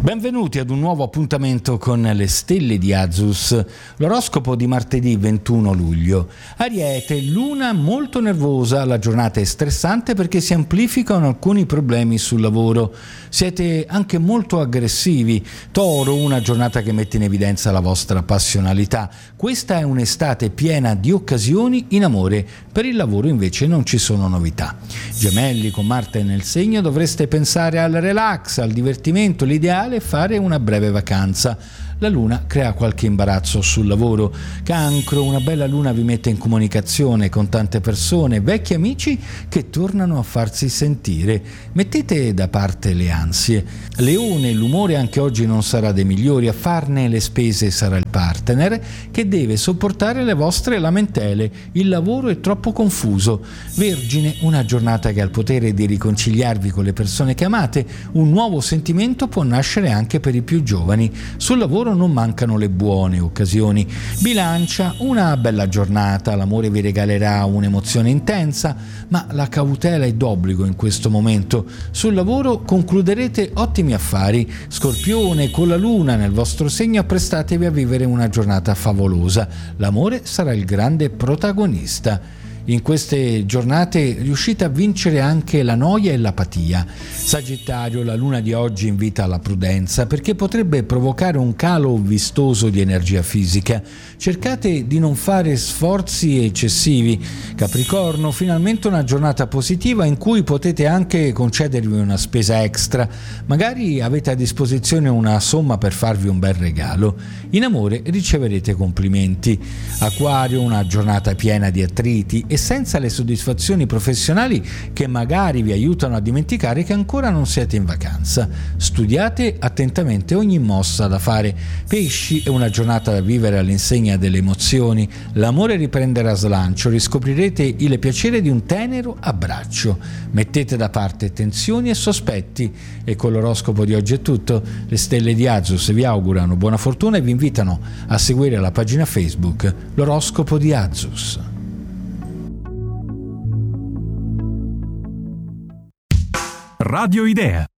Benvenuti ad un nuovo appuntamento con le stelle di Azus, l'oroscopo di martedì 21 luglio. Ariete, luna molto nervosa, la giornata è stressante perché si amplificano alcuni problemi sul lavoro. Siete anche molto aggressivi. Toro, una giornata che mette in evidenza la vostra passionalità. Questa è un'estate piena di occasioni in amore, per il lavoro invece non ci sono novità. Gemelli, con Marte nel segno dovreste pensare al relax, al divertimento, l'ideale fare una breve vacanza. La luna crea qualche imbarazzo sul lavoro. Cancro, una bella luna vi mette in comunicazione con tante persone, vecchi amici che tornano a farsi sentire. Mettete da parte le ansie. Leone, l'umore anche oggi non sarà dei migliori, a farne le spese sarà il partner che deve sopportare le vostre lamentele. Il lavoro è troppo confuso. Vergine, una giornata che ha il potere di riconciliarvi con le persone che amate. Un nuovo sentimento può nascere anche per i più giovani. Sul lavoro non mancano le buone occasioni. Bilancia, una bella giornata, l'amore vi regalerà un'emozione intensa, ma la cautela è d'obbligo in questo momento. Sul lavoro concluderete ottimi affari. Scorpione, con la luna nel vostro segno apprestatevi a vivere una giornata favolosa. L'amore sarà il grande protagonista. In queste giornate riuscite a vincere anche la noia e l'apatia. Sagittario, la luna di oggi invita alla prudenza perché potrebbe provocare un calo vistoso di energia fisica. Cercate di non fare sforzi eccessivi. Capricorno, finalmente una giornata positiva in cui potete anche concedervi una spesa extra. Magari avete a disposizione una somma per farvi un bel regalo. In amore riceverete complimenti. Acquario, una giornata piena di attriti e senza le soddisfazioni professionali che magari vi aiutano a dimenticare che ancora non siete in vacanza. Studiate attentamente ogni mossa da fare. Pesci, è una giornata da vivere all'insegna delle emozioni. L'amore riprenderà slancio, riscoprirete il piacere di un tenero abbraccio. Mettete da parte tensioni e sospetti. E con l'oroscopo di oggi è tutto. Le stelle di Azus vi augurano buona fortuna e vi invitano a seguire la pagina Facebook L'oroscopo di Azus. Radio Idea.